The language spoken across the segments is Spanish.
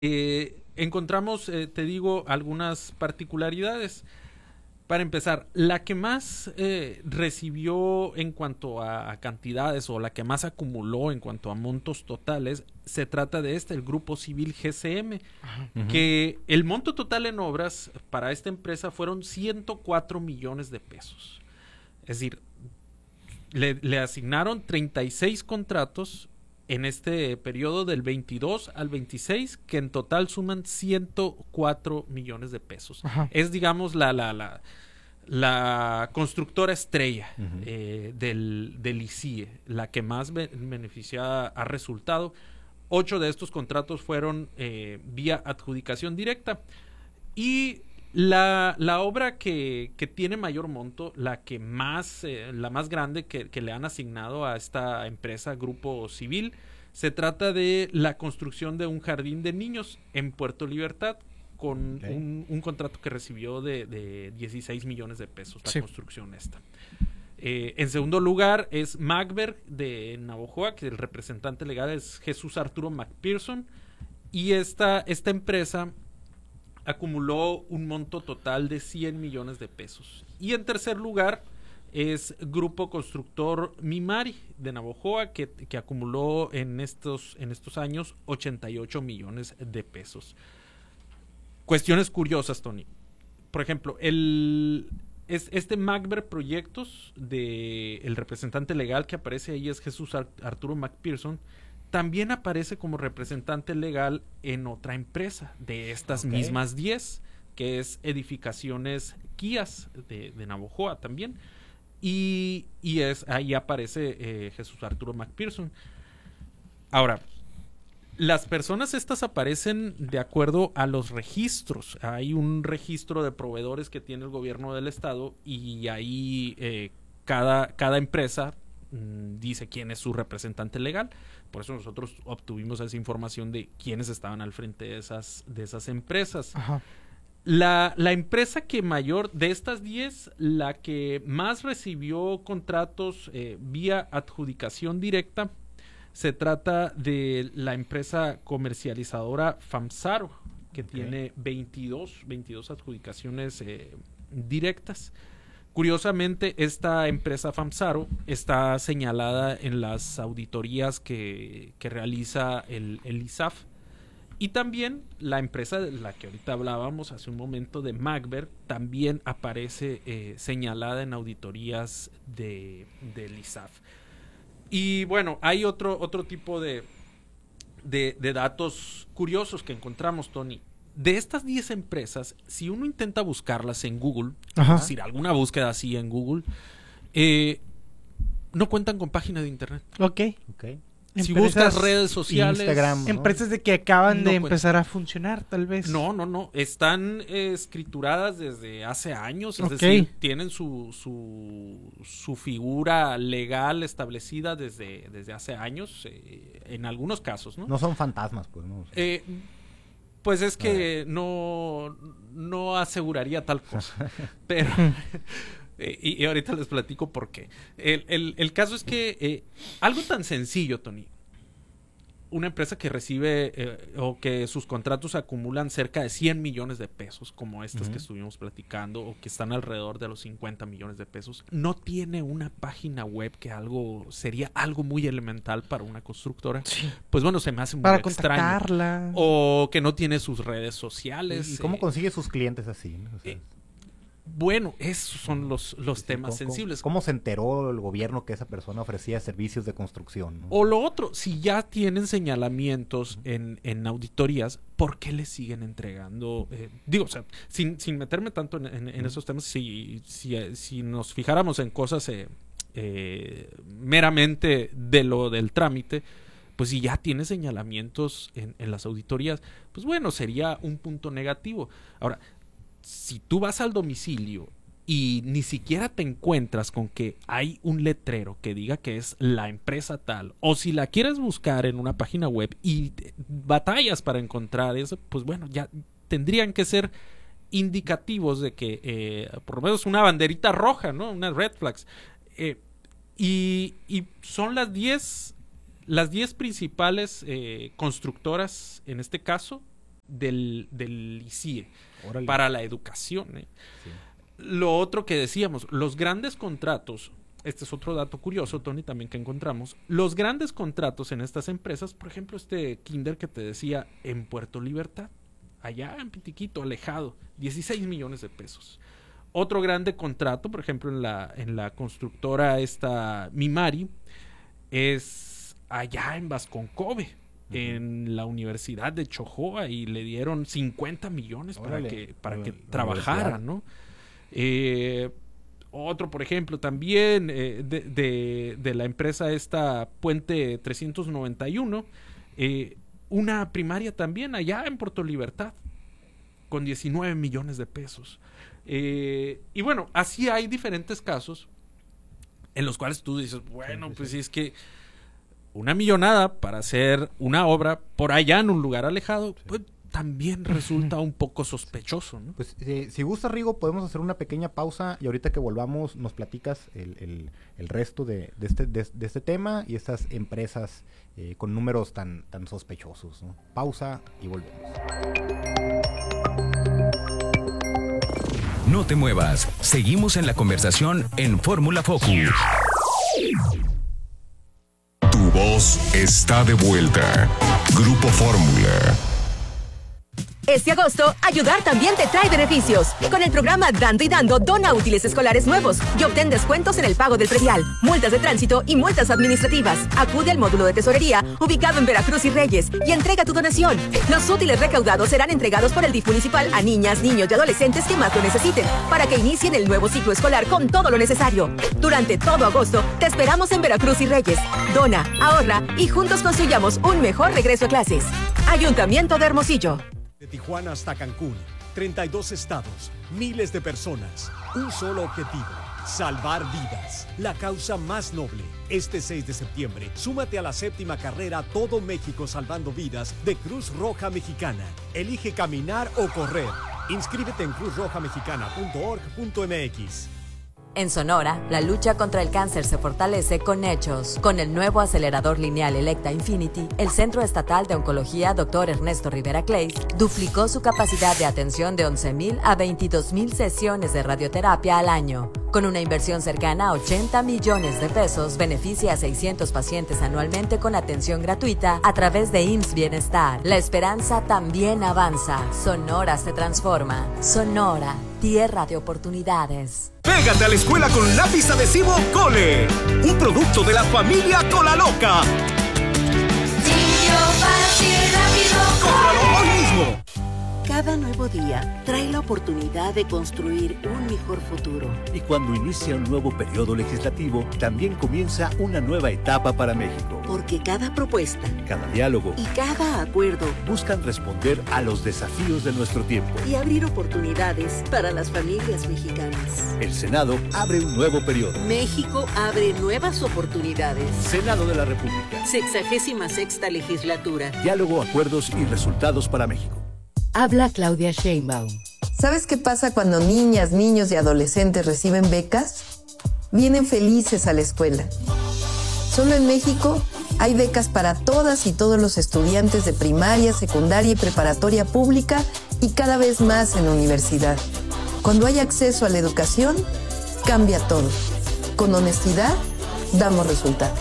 Encontramos, te digo, algunas particularidades. Para empezar, la que más recibió en cuanto a cantidades o la que más acumuló en cuanto a montos totales, se trata de el Grupo Civil GCM, que el monto total en obras para esta empresa fueron 104 millones de pesos. Es decir, le asignaron 36 contratos en este periodo del 22 al 26, que en total suman 104 millones de pesos. Ajá. Es, digamos, la constructora estrella del ICIE, la que más beneficiada ha resultado. 8 de estos contratos fueron vía adjudicación directa. Y la obra que tiene mayor monto, la más grande que le han asignado a esta empresa Grupo Civil, se trata de la construcción de un jardín de niños en Puerto Libertad, con un contrato que recibió de 16 millones de pesos, la construcción esta. En segundo lugar es Macberg de Navojoa, que el representante legal es Jesús Arturo McPherson, y esta empresa acumuló un monto total de 100 millones de pesos. Y en tercer lugar es Grupo Constructor Mimari de Navojoa, que acumuló en estos años 88 millones de pesos. Cuestiones curiosas, Tony. Por ejemplo, este Macberg Proyectos el representante legal que aparece ahí es Jesús Arturo McPherson. También aparece como representante legal en otra empresa de estas mismas 10, que es Edificaciones Quías de Navojoa también. Y ahí aparece Jesús Arturo McPherson. Ahora, las personas estas aparecen de acuerdo a los registros. Hay un registro de proveedores que tiene el gobierno del estado, y ahí cada empresa dice quién es su representante legal. Por eso nosotros obtuvimos esa información de quiénes estaban al frente de esas empresas. Ajá. La empresa que mayor de estas 10, la que más recibió contratos vía adjudicación directa, se trata de la empresa comercializadora FAMSARO, que tiene 22 adjudicaciones directas. Curiosamente, esta empresa FAMSARO está señalada en las auditorías que realiza el ISAF. Y también la empresa de la que ahorita hablábamos hace un momento, de Macberg, también aparece señalada en auditorías del ISAF. Y bueno, hay otro tipo de datos curiosos que encontramos, Tony. De estas 10 empresas, si uno intenta buscarlas en Google, es decir, alguna búsqueda así en Google, no cuentan con página de internet. Ok. Si buscas redes sociales, Instagram, ¿no? Empresas de que acaban de empezar a funcionar, tal vez. No. Están escrituradas desde hace años. Es decir, tienen su figura legal establecida desde hace años, en algunos casos, ¿no? No son fantasmas, pues, ¿no? Pues es que no aseguraría tal cosa. Pero y ahorita les platico por qué. El caso es que algo tan sencillo, Tony. Una empresa que recibe o que sus contratos acumulan cerca de 100 millones de pesos, como estas que estuvimos platicando, o que están alrededor de los 50 millones de pesos, no tiene una página web, que sería algo muy elemental para una constructora. Sí. Pues bueno, se me hace muy para extraño. Contactarla. O que no tiene sus redes sociales. ¿Y cómo consigue sus clientes así, ¿no? O sea, bueno, esos son los temas sensibles. ¿Cómo se enteró el gobierno que esa persona ofrecía servicios de construcción, ¿no? O lo otro, si ya tienen señalamientos en auditorías, ¿por qué les siguen entregando? Digo, o sea, sin meterme tanto en esos temas, si nos fijáramos en cosas meramente del trámite, pues si ya tiene señalamientos en las auditorías, pues bueno, sería un punto negativo. Ahora, si tú vas al domicilio y ni siquiera te encuentras con que hay un letrero que diga que es la empresa tal, o si la quieres buscar en una página web y batallas para encontrar eso, pues bueno, ya tendrían que ser indicativos de que por lo menos una banderita roja, ¿no? Unas red flags. Y son las 10 principales constructoras, en este caso, del ICIE. Órale. Para la educación. Sí. Lo otro que decíamos, los grandes contratos, este es otro dato curioso, Tony, también que encontramos, los grandes contratos en estas empresas, por ejemplo, este kinder que te decía en Puerto Libertad, allá en Pitiquito, alejado, 16 millones de pesos. Otro grande contrato, por ejemplo, en la constructora esta Mimari, es allá en Vasconcove, en la Universidad de Chojoa, y le dieron 50 millones para que trabajara, ¿no? Otro, por ejemplo, también de la empresa esta Puente 391, una primaria también allá en Puerto Libertad, con 19 millones de pesos. Y bueno, así hay diferentes casos en los cuales tú dices, bueno, pues es que una millonada para hacer una obra por allá en un lugar alejado, pues también resulta un poco sospechoso, ¿no? Pues si gusta, Rigo, podemos hacer una pequeña pausa y ahorita que volvamos nos platicas el resto de este tema y estas empresas con números tan sospechosos, ¿no? Pausa y volvemos. No te muevas, seguimos en la conversación en Fórmula Focus. Tu voz está de vuelta. Grupo Fórmula. Este agosto, ayudar también te trae beneficios. Con el programa Dando y Dando, dona útiles escolares nuevos y obtén descuentos en el pago del predial, multas de tránsito y multas administrativas. Acude al módulo de tesorería ubicado en Veracruz y Reyes y entrega tu donación. Los útiles recaudados serán entregados por el DIF municipal a niñas, niños y adolescentes que más lo necesiten para que inicien el nuevo ciclo escolar con todo lo necesario. Durante todo agosto, te esperamos en Veracruz y Reyes. Dona, ahorra y juntos construyamos un mejor regreso a clases. Ayuntamiento de Hermosillo. De Tijuana hasta Cancún, 32 estados, miles de personas, un solo objetivo, salvar vidas, la causa más noble. Este 6 de septiembre, súmate a la 7ª carrera Todo México Salvando Vidas de Cruz Roja Mexicana. Elige caminar o correr. Inscríbete en cruzrojamexicana.org.mx. En Sonora, la lucha contra el cáncer se fortalece con hechos. Con el nuevo acelerador lineal Electa Infinity, el Centro Estatal de Oncología Dr. Ernesto Rivera Clays duplicó su capacidad de atención de 11,000 a 22,000 sesiones de radioterapia al año. Con una inversión cercana a 80 millones de pesos, beneficia a 600 pacientes anualmente con atención gratuita a través de IMSS Bienestar. La esperanza también avanza. Sonora se transforma. Sonora, tierra de oportunidades. Pégate a la escuela con lápiz adhesivo Cole, un producto de la familia Colaloca. Niño fácil, rápido, ¡cómpralo hoy mismo! Cada nuevo día trae la oportunidad de construir un mejor futuro. Y cuando inicia un nuevo periodo legislativo, también comienza una nueva etapa para México. Porque cada propuesta, cada diálogo y cada acuerdo buscan responder a los desafíos de nuestro tiempo y abrir oportunidades para las familias mexicanas. El Senado abre un nuevo periodo. México abre nuevas oportunidades. Senado de la República. 66ª legislatura. Diálogo, acuerdos y resultados para México. Habla Claudia Sheinbaum. ¿Sabes qué pasa cuando niñas, niños y adolescentes reciben becas? Vienen felices a la escuela. Solo en México hay becas para todas y todos los estudiantes de primaria, secundaria y preparatoria pública y cada vez más en la universidad. Cuando hay acceso a la educación, cambia todo. Con honestidad, damos resultados.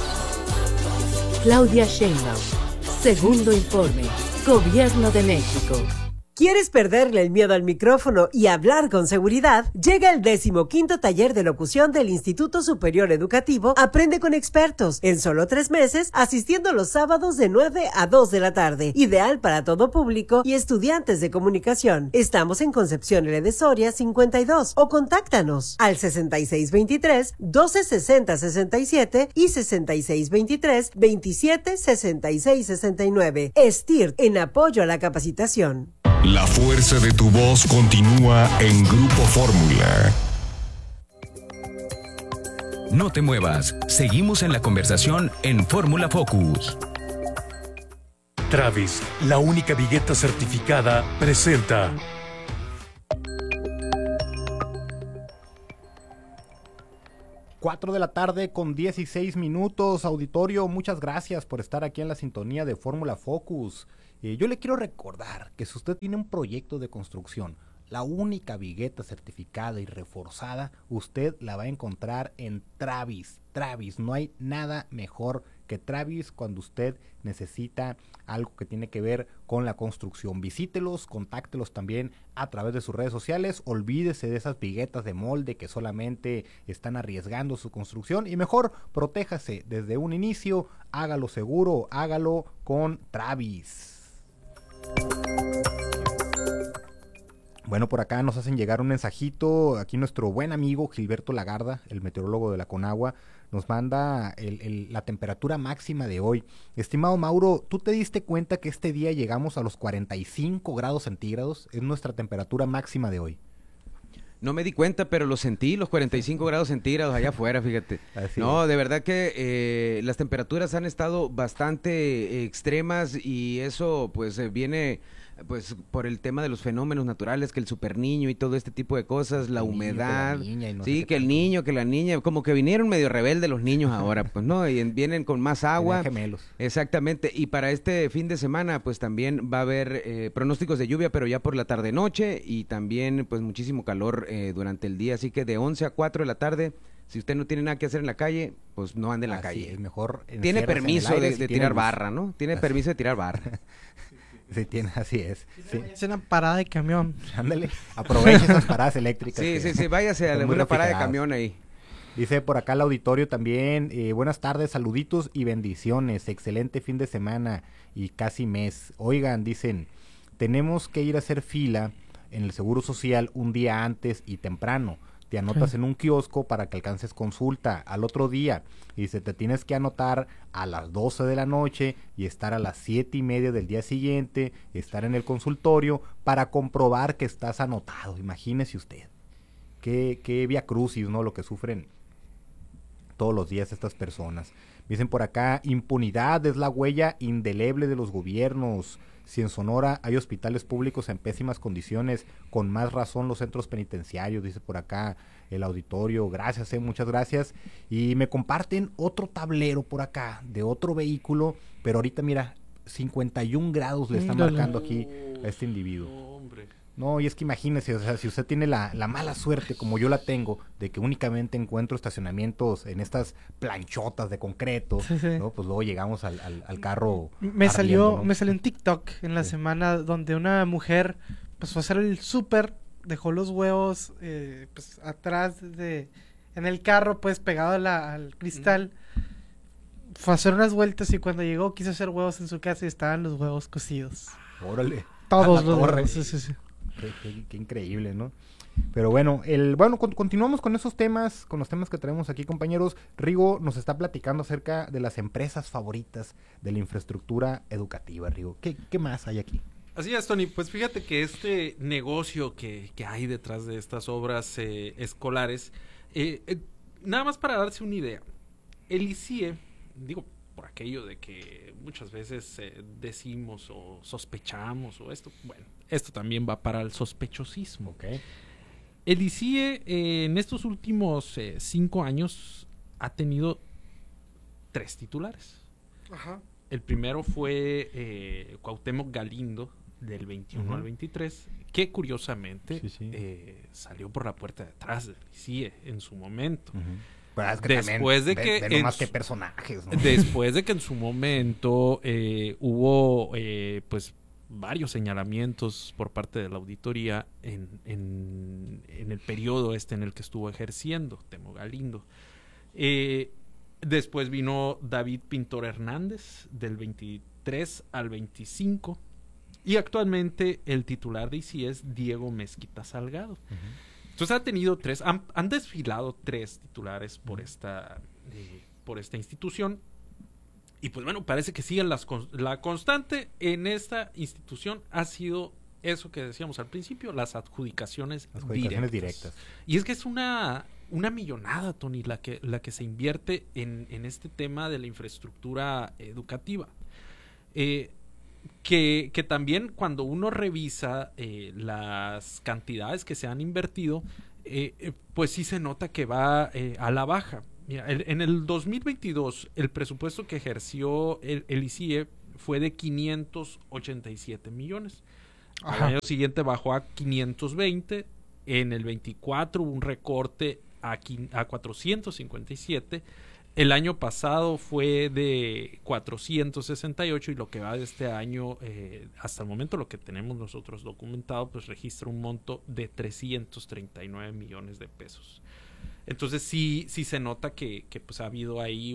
Claudia Sheinbaum. Segundo informe. Gobierno de México. ¿Quieres perderle el miedo al micrófono y hablar con seguridad? Llega el 15º taller de locución del Instituto Superior Educativo Aprende con Expertos, en solo 3 meses, asistiendo los sábados de 9 a 2 de la tarde. Ideal para todo público y estudiantes de comunicación. Estamos en Concepción L. de Soria 52 o contáctanos al 6623-1260-67 y 6623-276669. STIRT, en apoyo a la capacitación. La fuerza de tu voz continúa en Grupo Fórmula. No te muevas, seguimos en la conversación en Fórmula Focus. Travis, la única vigueta certificada, presenta. Cuatro de la tarde con 16 minutos, auditorio, muchas gracias por estar aquí en la sintonía de Fórmula Focus. Yo le quiero recordar que si usted tiene un proyecto de construcción, la única vigueta certificada y reforzada, usted la va a encontrar en Travis. Travis, no hay nada mejor que Travis cuando usted necesita algo que tiene que ver con la construcción. Visítelos, contáctelos también a través de sus redes sociales. Olvídese de esas viguetas de molde que solamente están arriesgando su construcción y mejor protéjase desde un inicio. Hágalo seguro, hágalo con Travis. Bueno, por acá nos hacen llegar un mensajito. Aquí nuestro buen amigo Gilberto Lagarda, el meteorólogo de la Conagua, nos manda la temperatura máxima de hoy. Estimado Mauro, ¿tú te diste cuenta que este día llegamos a los 45 grados centígrados? Es nuestra temperatura máxima de hoy. No me di cuenta, pero lo sentí, los 45 grados centígrados allá afuera, fíjate. Así no, es. de verdad que las temperaturas han estado bastante extremas y eso pues viene pues por el tema de los fenómenos naturales, que el superniño y todo este tipo de cosas, la humedad, sí, que el niño, que la niña, como que vinieron medio rebeldes los niños ahora, pues no, y vienen con más agua. Gemelos. Exactamente, y para este fin de semana pues también va a haber pronósticos de lluvia, pero ya por la tarde-noche, y también pues muchísimo calor durante el día, así que de 11 a 4 de la tarde, si usted no tiene nada que hacer en la calle, pues no ande en la calle. Es mejor. Tiene permiso de tirar barra, ¿no? Tiene permiso de tirar barra. Sí, tiene, así es. Sí. Es una parada de camión. Ándale, aproveche esas paradas eléctricas. Sí, váyase a una parada de camión ahí. Dice por acá el auditorio también, buenas tardes, saluditos y bendiciones, excelente fin de semana y casi mes. Oigan, dicen, tenemos que ir a hacer fila en el Seguro Social un día antes y temprano. Te anotas en un kiosco para que alcances consulta al otro día. Y dice, te tienes que anotar a las 12 de la noche y estar a las 7:30 del día siguiente, estar en el consultorio para comprobar que estás anotado. Imagínese usted. Qué viacrucis, ¿no? Lo que sufren todos los días estas personas. Dicen por acá, impunidad es la huella indeleble de los gobiernos. Si en Sonora hay hospitales públicos en pésimas condiciones, con más razón los centros penitenciarios, dice por acá el auditorio. Gracias, muchas gracias. Y me comparten otro tablero por acá, de otro vehículo, pero ahorita mira, 51 grados le está marcando aquí a este individuo. No, y es que imagínese, o sea, si usted tiene la mala suerte, como yo la tengo, de que únicamente encuentro estacionamientos en estas planchotas de concreto, ¿no? Pues luego llegamos al carro. Me salió un TikTok en la semana donde una mujer pues fue a hacer el súper, dejó los huevos pues atrás en el carro, pues pegado al cristal. Fue a hacer unas vueltas y cuando llegó quiso hacer huevos en su casa y estaban los huevos cocidos. Órale. Todos los huevos. Sí. Qué increíble, ¿no? Pero bueno, continuamos con esos temas, con los temas que traemos aquí, compañeros. Rigo nos está platicando acerca de las empresas favoritas de la infraestructura educativa, Rigo. ¿Qué más hay aquí? Así es, Tony. Pues fíjate que este negocio que hay detrás de estas obras escolares, nada más para darse una idea, el ICIE, digo, por aquello de que muchas veces decimos o sospechamos o esto, bueno, esto también va para el sospechosismo. Okay. El ICIE en estos últimos 5 años ha tenido 3 titulares. Ajá. El primero fue Cuauhtémoc Galindo, del 21 al 23, que curiosamente salió por la puerta de atrás del ICIE en su momento. Pues es que después de que más que personajes, ¿no? Después de que en su momento hubo pues varios señalamientos por parte de la auditoría en el periodo en el que estuvo ejerciendo Temo Galindo. Después vino David Pintor Hernández, del 23 al 25, y actualmente el titular de ICIE es Diego Mezquita Salgado. Entonces ha tenido 3, han desfilado 3 titulares por esta institución. Y pues bueno, parece que siguen la constante en esta institución ha sido eso que decíamos al principio, las adjudicaciones directas. Y es que es una millonada, Tony, la que se invierte en este tema de la infraestructura educativa. Que también cuando uno revisa las cantidades que se han invertido, pues sí se nota que va a la baja. Mira, en el 2022 el presupuesto que ejerció el ICIE fue de 587 millones. Ajá. Al año siguiente bajó a 520. En el 24 hubo un recorte a 457. El año pasado fue de 468 y lo que va de este año, hasta el momento lo que tenemos nosotros documentado, pues registra un monto de 339 millones de pesos. Entonces sí se nota que pues ha habido ahí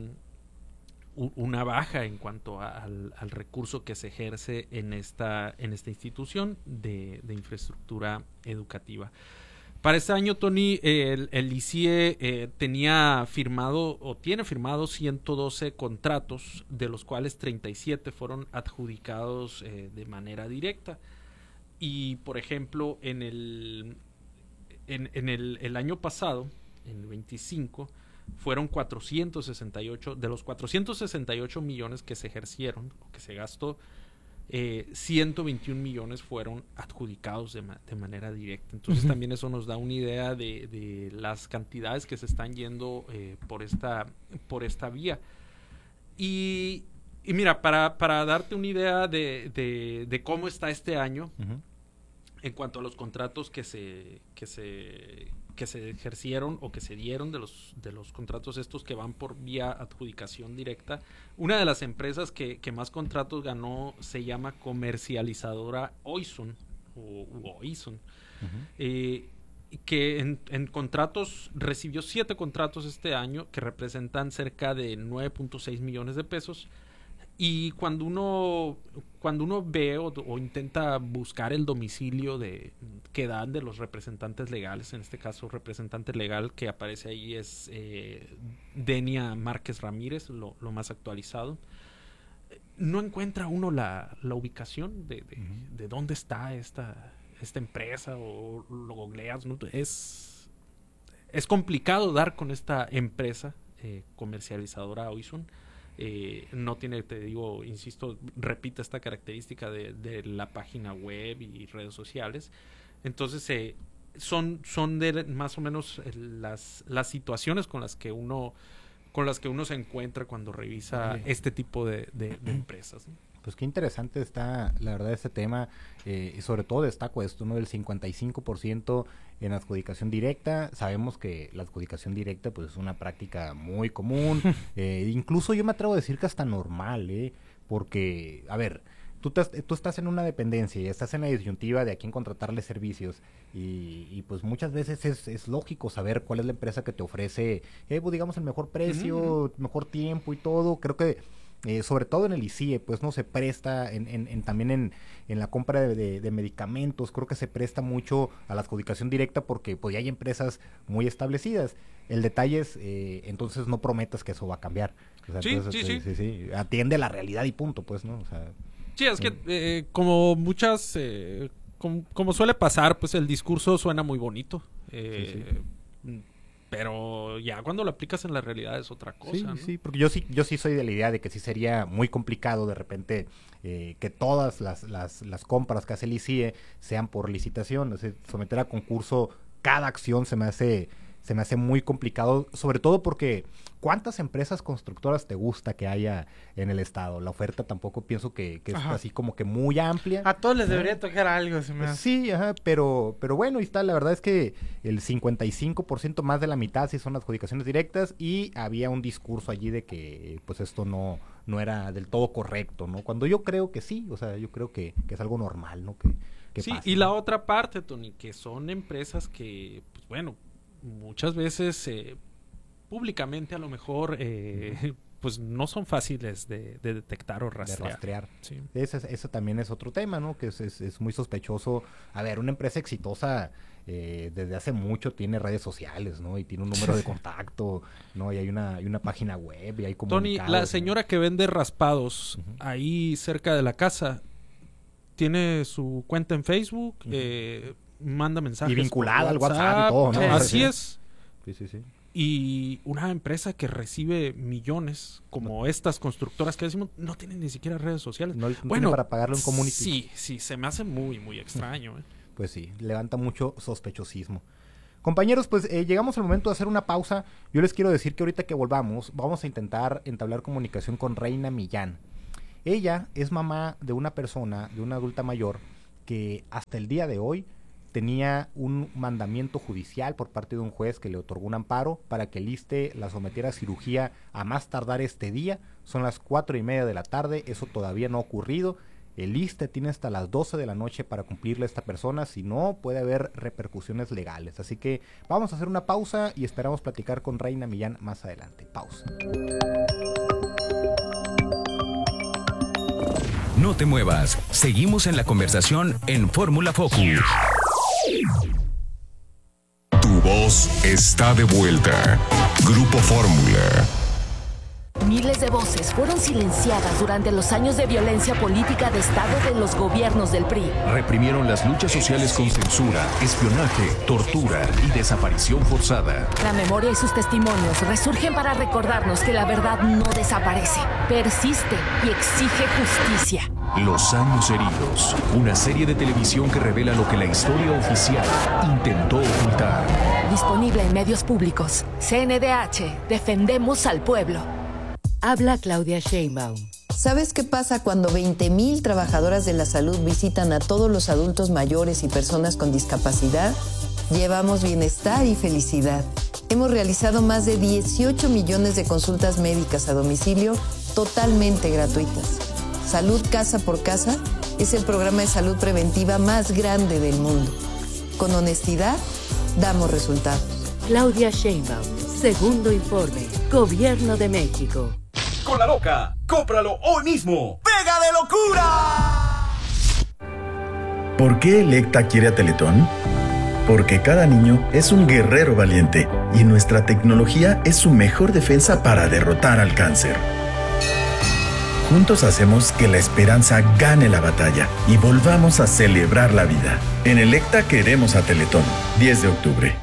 una baja en cuanto al recurso que se ejerce en esta institución de infraestructura educativa. Para este año, Tony, el ICIE tenía firmado o tiene firmado 112 contratos, de los cuales 37 fueron adjudicados de manera directa. Y, por ejemplo, en el año pasado, en el 25, fueron 468, de los 468 millones que se ejercieron, o que se gastó, 121 millones fueron adjudicados de manera directa. Entonces también eso nos da una idea de las cantidades que se están yendo por esta vía. Y mira, para darte una idea de cómo está este año, en cuanto a los contratos que se ejercieron o que se dieron de los contratos estos que van por vía adjudicación directa, una de las empresas que más contratos ganó se llama Comercializadora Oison o Oison, que en contratos recibió 7 contratos este año que representan cerca de 9.6 millones de pesos. Y cuando uno ve o intenta buscar el domicilio que dan de los representantes legales, en este caso representante legal que aparece ahí es Denia Márquez Ramírez, lo más actualizado, no encuentra uno la ubicación de dónde está esta empresa, o lo googleas, ¿no? Es complicado dar con esta empresa comercializadora Oison. No tiene, te digo, insisto, repite esta característica de la página web y redes sociales. Entonces son de más o menos las situaciones con las que uno se encuentra cuando revisa este tipo de empresas, ¿no? Pues qué interesante está, la verdad, este tema, y sobre todo destaco esto, ¿no? Del 55% en adjudicación directa. Sabemos que la adjudicación directa pues es una práctica muy común, incluso yo me atrevo a decir que hasta normal, porque, a ver, tú estás en una dependencia y estás en la disyuntiva de a quién contratarle servicios y pues muchas veces es lógico saber cuál es la empresa que te ofrece, pues digamos, el mejor precio, mejor tiempo y todo. Creo que sobre todo en el ICIE, pues no se presta también en la compra de medicamentos, creo que se presta mucho a la adjudicación directa porque pues ya hay empresas muy establecidas. El detalle es, entonces no prometas que eso va a cambiar. O sea, sí, entonces, sí. Atiende la realidad y punto, pues, ¿no? O sea, sí, es que como muchas, como suele pasar, pues el discurso suena muy bonito. Pero ya cuando lo aplicas en la realidad es otra cosa, sí, ¿no? Sí, porque yo sí soy de la idea de que sí sería muy complicado de repente que todas las compras que hace el ICIE sean por licitación. O sea, someter a concurso cada acción se me hace muy complicado, sobre todo porque ¿cuántas empresas constructoras te gusta que haya en el estado? La oferta tampoco pienso que es así como que muy amplia. A todos les debería tocar algo, se me hace. Sí, pero bueno, ahí está. La verdad es que el 55%, más de la mitad, sí son adjudicaciones directas, y había un discurso allí de que pues esto no era del todo correcto, ¿no? Cuando yo creo que sí, o sea, yo creo que es algo normal, ¿no? Que sí, pasa, y ¿no? la otra parte, Tony, que son empresas que, pues bueno, muchas veces públicamente a lo mejor pues no son fáciles de detectar o rastrear. Sí. Eso también es otro tema, ¿no? Que es muy sospechoso. A ver, una empresa exitosa desde hace mucho tiene redes sociales, ¿no? Y tiene un número de contacto, ¿no? Y hay una página web y hay comunicados. Tony, la señora que vende raspados ahí cerca de la casa tiene su cuenta en Facebook, manda mensajes y vinculada al WhatsApp y todo, ¿no? Así es. Sí. Y una empresa que recibe millones, como estas constructoras que decimos, no tienen ni siquiera redes sociales. No tiene para pagarle un community. Sí, se me hace muy, muy extraño. Pues sí, levanta mucho sospechosismo. Compañeros, pues llegamos al momento de hacer una pausa. Yo les quiero decir que ahorita que volvamos, vamos a intentar entablar comunicación con Reina Millán. Ella es mamá de una persona, de una adulta mayor, que hasta el día de hoy tenía un mandamiento judicial por parte de un juez que le otorgó un amparo para que el ISSSTE la sometiera a cirugía a más tardar este día. Son las 4:30 de la tarde, eso todavía no ha ocurrido. El ISSSTE tiene hasta las 12 de la noche para cumplirle a esta persona, si no puede haber repercusiones legales. Así que vamos a hacer una pausa y esperamos platicar con Reina Millán más adelante. Pausa. No te muevas, seguimos en la conversación en Fórmula Focus. Tu voz está de vuelta. Grupo Fórmula. Miles de voces fueron silenciadas durante los años de violencia política de Estado de los gobiernos del PRI. Reprimieron las luchas sociales con censura, espionaje, tortura y desaparición forzada. La memoria y sus testimonios resurgen para recordarnos que la verdad no desaparece, persiste y exige justicia. Los años heridos, una serie de televisión que revela lo que la historia oficial intentó ocultar. Disponible en medios públicos. CNDH, defendemos al pueblo. Habla Claudia Sheinbaum. ¿Sabes qué pasa cuando 20,000 trabajadoras de la salud visitan a todos los adultos mayores y personas con discapacidad? Llevamos bienestar y felicidad. Hemos realizado más de 18 millones de consultas médicas a domicilio totalmente gratuitas. Salud Casa por Casa es el programa de salud preventiva más grande del mundo. Con honestidad, damos resultados. Claudia Sheinbaum, segundo informe, Gobierno de México. Con la loca, cómpralo hoy mismo. ¡Pega de locura! ¿Por qué Electa quiere a Teletón? Porque cada niño es un guerrero valiente y nuestra tecnología es su mejor defensa para derrotar al cáncer. Juntos hacemos que la esperanza gane la batalla y volvamos a celebrar la vida. En Electa queremos a Teletón. 10 de octubre.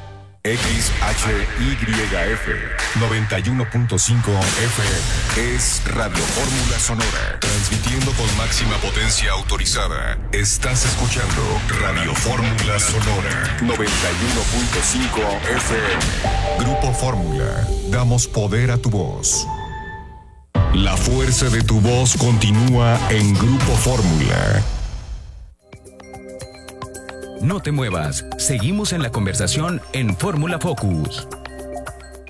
XHYF 91.5 FM es Radio Fórmula Sonora, transmitiendo con máxima potencia autorizada. Estás escuchando Radio Fórmula Sonora 91.5 FM. Grupo Fórmula, damos poder a tu voz. La fuerza de tu voz continúa en Grupo Fórmula. No te muevas, seguimos en la conversación en Fórmula Focus.